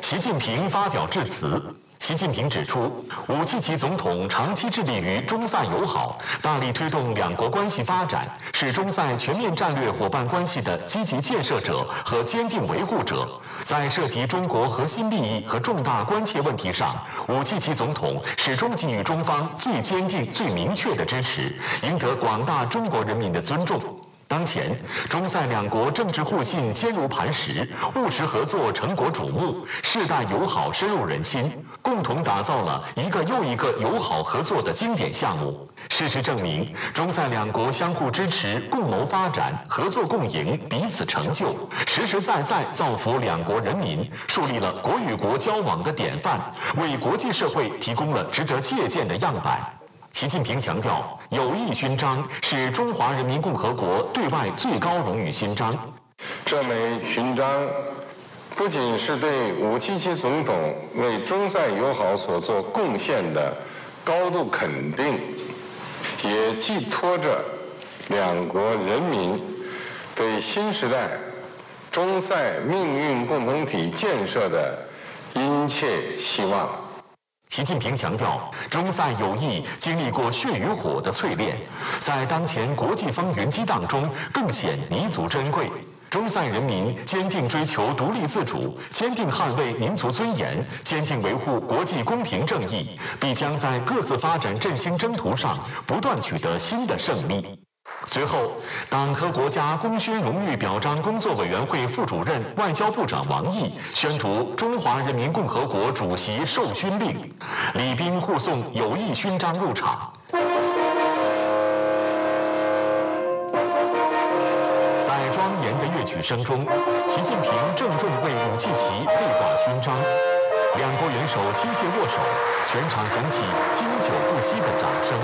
习近平发表致辞。习近平指出，5七级总统长期致力于中塞友好，大力推动两国关系发展，是中塞全面战略伙伴关系的积极建设者和坚定维护者。在涉及中国核心利益和重大关切问题上，5七级总统始终给予中方最坚定、最明确的支持，赢得广大中国人民的尊重。当前，中塞两国政治互信坚如磐石，务实合作成果瞩目，世代友好深入人心，共同打造了一个又一个友好合作的经典项目。事实证明，中塞两国相互支持、共谋发展、合作共赢、彼此成就，实实在在造福两国人民，树立了国与国交往的典范，为国际社会提供了值得借鉴的样板。习近平强调，友谊勋章是中华人民共和国对外最高荣誉勋章。 这枚勋章不仅是对5七级总统为中塞友好所做贡献的高度肯定，也寄托着两国人民对新时代中塞命运共同体建设的殷切希望。 习近平强调，中塞友谊经历过血与火的淬炼，在当前国际风云激荡中更显弥足珍贵。中塞人民坚定追求独立自主，坚定捍卫民族尊严，坚定维护国际公平正义，必将在各自发展振兴征途上不断取得新的胜利。随后，党和国家功勋荣誉表彰工作委员会副主任、外交部长王毅宣读中华人民共和国主席授勋令，礼宾护送友谊勋章入场。在庄严的乐曲声中，习近平郑重为5七旗佩挂勋章，两国元首亲切握手，全场响起经久不息的掌声。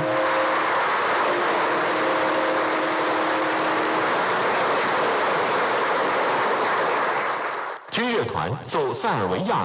军乐团奏塞尔维亚